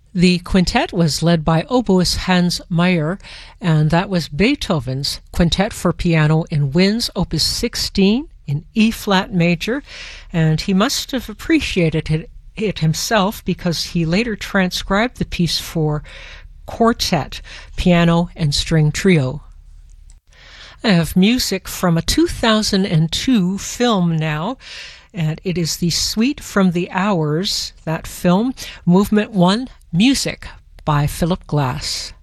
The quintet was led by oboist Hans Meyer, and that was Beethoven's Quintet for Piano in Winds, Opus 16 in E-flat major, and he must have appreciated it himself because he later transcribed the piece for quartet, piano, and string trio. I have music from a 2002 film now, and it is the Suite from the Hours, that film, Movement 1, Music by Philip Glass.